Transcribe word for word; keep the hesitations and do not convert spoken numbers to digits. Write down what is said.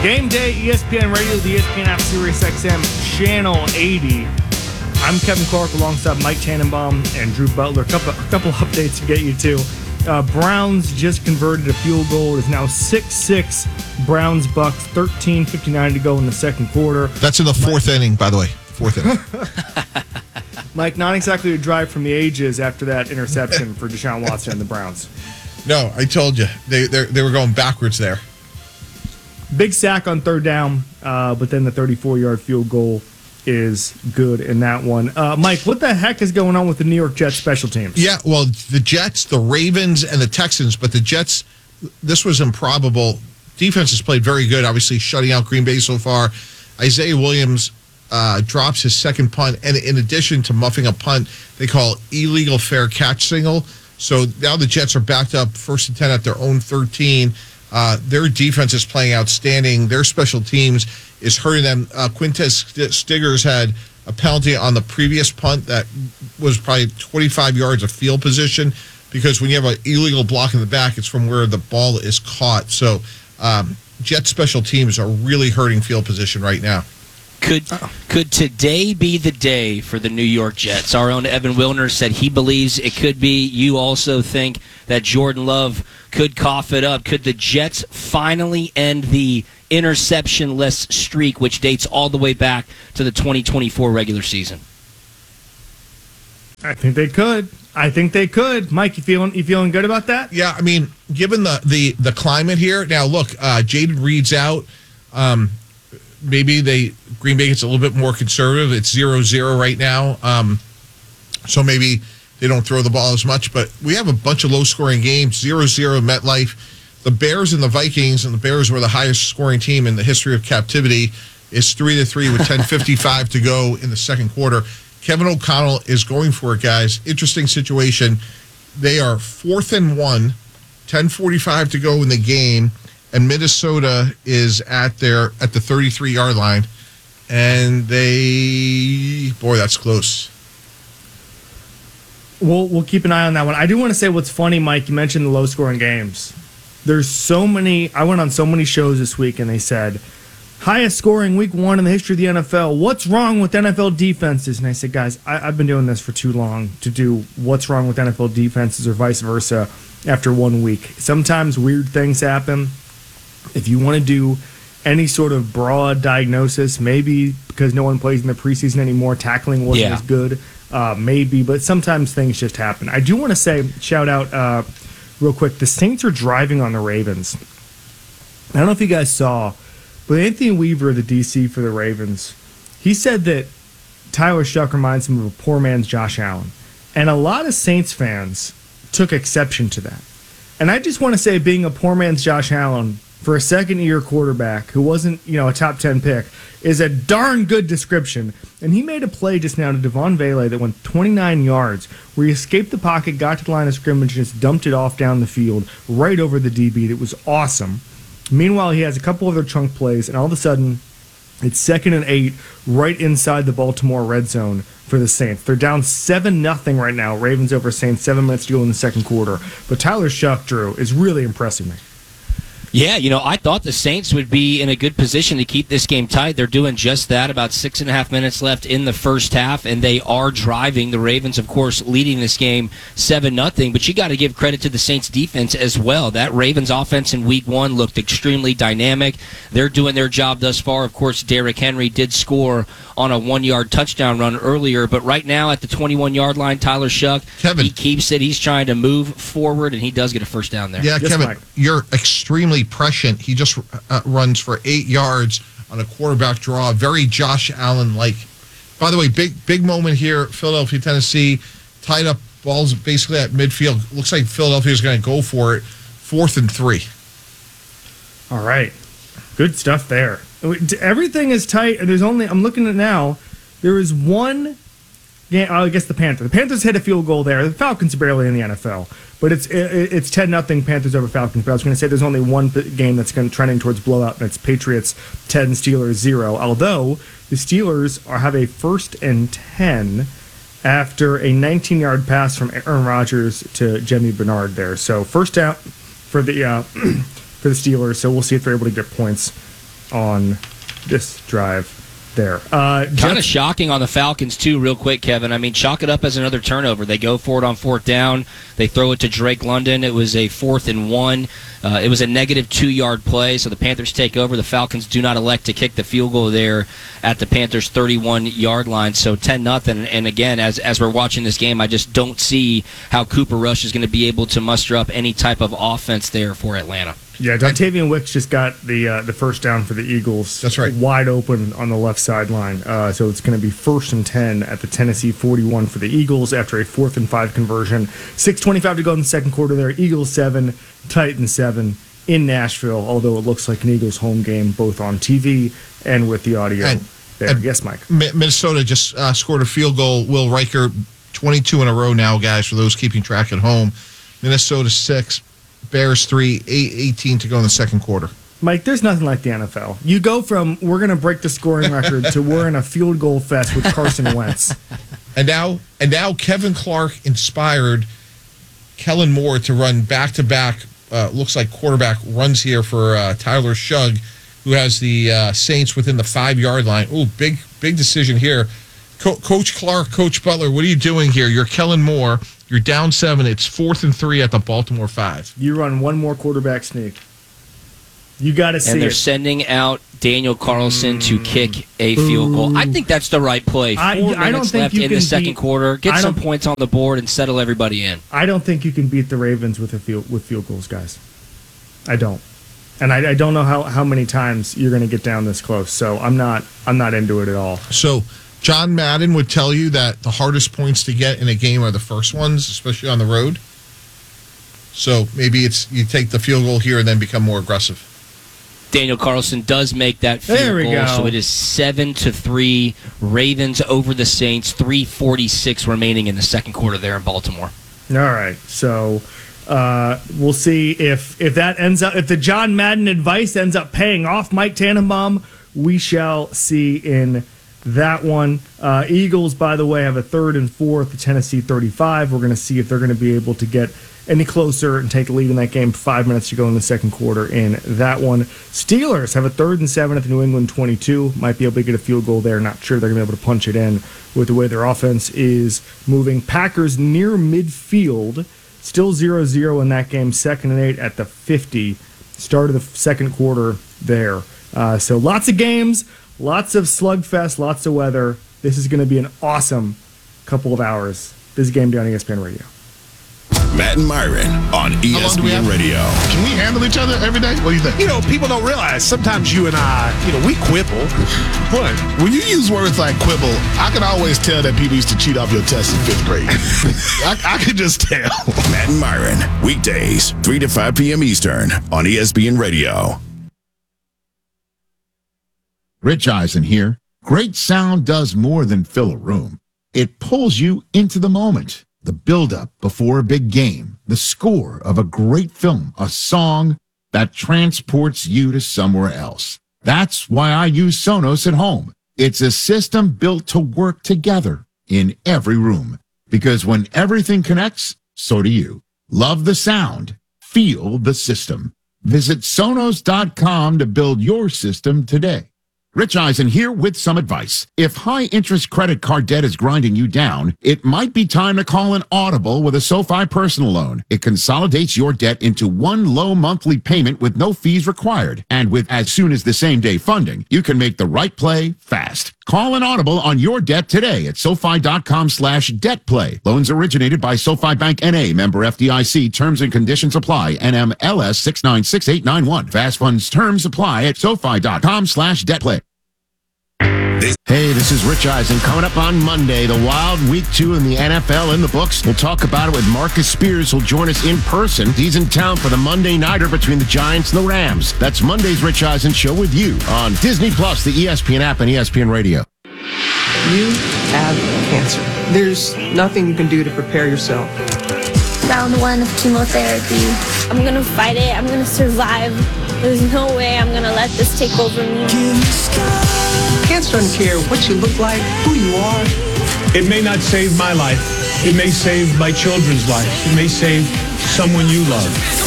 Game Day, E S P N Radio, the E S P N app, Sirius X M, Channel eighty. I'm Kevin Clark alongside Mike Tannenbaum and Drew Butler. A couple, a couple updates to get you to. Uh, Browns just converted a field goal. It is now six six Browns Bucks, thirteen fifty-nine to go in the second quarter. That's in the fourth Mike, inning, by the way. Fourth inning. Mike, not exactly a drive from the ages after that interception for Deshaun Watson and the Browns. No, I told you. They they were going backwards there. Big sack on third down, uh, but then the thirty-four-yard field goal is good in that one. Uh, Mike, what the heck is going on with the New York Jets special teams? Yeah, well, the Jets, the Ravens, and the Texans, but the Jets, this was improbable. Defense has played very good, obviously shutting out Green Bay so far. Isaiah Williams uh, drops his second punt, and in addition to muffing a punt, they call illegal fair catch signal. So now the Jets are backed up first and ten at their own thirteen. Uh, their defense is playing outstanding. Their special teams is hurting them. Uh, Quintez Stiggers had a penalty on the previous punt that was probably twenty-five yards of field position, because when you have an illegal block in the back, it's from where the ball is caught. So um, Jet special teams are really hurting field position right now. Could could today be the day for the New York Jets? Our own Evan Wilner said he believes it could be. You also think that Jordan Love could cough it up. Could the Jets finally end the interception-less streak, which dates all the way back to the twenty twenty-four regular season? I think they could. I think they could. Mike, you feeling you feeling good about that? Yeah, I mean, given the the, the climate here, now look, uh, Jaden Reed's out. Um, maybe they Green Bay gets a little bit more conservative. It's zero zero right now, um, so maybe they don't throw the ball as much. But we have a bunch of low-scoring games, zero zero MetLife. The Bears and the Vikings, and the Bears were the highest-scoring team in the history of captivity, is three to three with ten fifty-five to go in the second quarter. Kevin O'Connell is going for it, guys. Interesting situation. They are fourth and one, ten forty-five to go in the game, and Minnesota is at their at the thirty-three-yard line, and they, boy, that's close. We'll we'll keep an eye on that one. I do want to say what's funny, Mike. You mentioned the low-scoring games. There's so many. I went on so many shows this week, and they said highest scoring week one in the history of the N F L. What's wrong with N F L defenses? And I said, guys, I, I've been doing this for too long to do what's wrong with N F L defenses or vice versa after one week. Sometimes weird things happen. If you want to do any sort of broad diagnosis, maybe because no one plays in the preseason anymore, tackling wasn't yeah. as good, uh, maybe, but sometimes things just happen. I do want to say, shout out uh, real quick, the Saints are driving on the Ravens. I don't know if you guys saw, but Anthony Weaver, the D C for the Ravens, he said that Tyler Shuck reminds him of a poor man's Josh Allen. And a lot of Saints fans took exception to that. And I just want to say, being a poor man's Josh Allen for a second-year quarterback who wasn't, you know, a top ten pick is a darn good description. And he made a play just now to Devon Vele that went twenty-nine yards, where he escaped the pocket, got to the line of scrimmage, and just dumped it off down the field right over the D B. It was awesome. Meanwhile, he has a couple other chunk plays, and all of a sudden, it's second and eight right inside the Baltimore red zone for the Saints. They're down seven nothing right now. Ravens over Saints, seven minutes to go in the second quarter. But Tyler Shuck, Drew, is really impressing me. Yeah, you know, I thought the Saints would be in a good position to keep this game tight. They're doing just that. About six and a half minutes left in the first half, and they are driving. The Ravens, of course, leading this game seven nothing. But you got to give credit to the Saints defense as well. That Ravens offense in week one looked extremely dynamic. They're doing their job thus far. Of course, Derrick Henry did score on a one-yard touchdown run earlier, but right now at the twenty-one-yard line, Tyler Shuck, Kevin, he keeps it. He's trying to move forward, and he does get a first down there. Yeah, Yes, Kevin, Mike. You're extremely prescient. He just uh, runs for eight yards on a quarterback draw. Very Josh Allen-like. By the way, big big moment here. Philadelphia, Tennessee, tied up balls basically at midfield. Looks like Philadelphia is going to go for it. Fourth and three. All right. Good stuff there. Everything is tight. There's only, I'm looking at now, there is one game, I guess the Panthers. The Panthers hit a field goal there. The Falcons are barely in the N F L. But it's it's ten nothing Panthers over Falcons. But I was going to say there's only one game that's going trending towards blowout, and it's Patriots ten, Steelers zero. Although the Steelers are, have a first and ten after a nineteen-yard pass from Aaron Rodgers to Jimmy Bernard there. So first down for the uh, for the Steelers. So we'll see if they're able to get points on this drive there. Uh, Kind Jeff- of shocking on the Falcons, too, real quick, Kevin. I mean, chalk it up as another turnover. They go for it on fourth down. They throw it to Drake London. It was a fourth and one. Uh, it was a negative two-yard play, so the Panthers take over. The Falcons do not elect to kick the field goal there at the Panthers' thirty-one-yard line, so ten nothing. And again, as as we're watching this game, I just don't see how Cooper Rush is going to be able to muster up any type of offense there for Atlanta. Yeah, Dontavian Wicks just got the uh, the first down for the Eagles. That's right. Wide open on the left sideline. Uh, so it's going to be first and ten at the Tennessee forty-one for the Eagles after a fourth and five conversion. six twenty-five to go in the second quarter there. Eagles seven, Titans seven in Nashville, although it looks like an Eagles home game both on T V and with the audio And- there. and- Yes, Mike. Mi- Minnesota just uh, scored a field goal. Will Riker, twenty-two in a row now, guys, for those keeping track at home. Minnesota six, Bears three, eight eighteen to go in the second quarter. Mike, there's nothing like the N F L. You go from we're going to break the scoring record to we're in a field goal fest with Carson Wentz. And now, and now Kevin Clark inspired Kellen Moore to run back-to-back, uh, looks like quarterback runs here for uh, Tyler Shugg, who has the uh, Saints within the five-yard line. Ooh, big, big decision here. Co- Coach Clark, Coach Butler, what are you doing here? You're Kellen Moore. You're down seven. It's fourth and three at the Baltimore five. You run one more quarterback sneak. You got to see And they're it. sending out Daniel Carlson to kick a field goal. I think that's the right play. Four I- I don't minutes think left you in can the second beat- quarter. Get I some don't- points on the board and settle everybody in. I don't think you can beat the Ravens with a field with field goals, guys. I don't, and I, I don't know how, how many times you're going to get down this close. So I'm not I'm not into it at all. So John Madden would tell you that the hardest points to get in a game are the first ones, especially on the road. So maybe it's you take the field goal here and then become more aggressive. Daniel Carlson does make that field There we goal, go. so it is seven to three. Ravens over the Saints. three forty-six remaining in the second quarter there in Baltimore. All right, so uh, we'll see if if that ends up if the John Madden advice ends up paying off. Mike Tannenbaum, we shall see in that one. Uh, Eagles, by the way, have a third and four at the Tennessee thirty-five. We're going to see if they're going to be able to get any closer and take a lead in that game. Five minutes to go in the second quarter in that one. Steelers have a third and seven at the New England twenty-two. Might be able to get a field goal there. Not sure they're going to be able to punch it in with the way their offense is moving. Packers near midfield. Still zero zero in that game. Second and eight at the fifty. Start of the second quarter there. Uh, so lots of games, lots of slugfest, lots of weather. This is going to be an awesome couple of hours. This is Game Day on E S P N Radio. Matt and Myron on E S P N Radio. Can we handle each other every day? What do you think? You know, people don't realize sometimes you and I, you know, we quibble. What? When you use words like quibble, I can always tell that people used to cheat off your tests in fifth grade. I, I could just tell. Matt and Myron, weekdays, three to five p.m. Eastern on E S P N Radio. Rich Eisen here. Great sound does more than fill a room. It pulls you into the moment. The build-up before a big game, the score of a great film, a song that transports you to somewhere else. That's why I use Sonos at home. It's a system built to work together in every room. Because when everything connects, so do you. Love the sound. Feel the system. Visit Sonos dot com to build your system today. Rich Eisen here with some advice. If high-interest credit card debt is grinding you down, it might be time to call an Audible with a SoFi personal loan. It consolidates your debt into one low monthly payment with no fees required. And with as soon as the same-day funding, you can make the right play fast. Call an Audible on your debt today at SoFi dot com slash debt play. Loans originated by SoFi Bank N A, member F D I C. Terms and conditions apply. N M L S six nine six eight nine one. Fast funds terms apply at SoFi dot com slash debt play. Hey, this is Rich Eisen. Coming up on Monday, the wild week two in the N F L in the books. We'll talk about it with Marcus Spears, who'll join us in person. He's in town for the Monday Nighter between the Giants and the Rams. That's Monday's Rich Eisen Show with you on Disney Plus, the E S P N app, and E S P N Radio. You have cancer. There's nothing you can do to prepare yourself. Round one of chemotherapy. I'm gonna fight it. I'm gonna survive. There's no way I'm gonna let this take over me. Cancer doesn't care what you look like, who you are. It may not save my life. It may save my children's lives. It may save someone you love.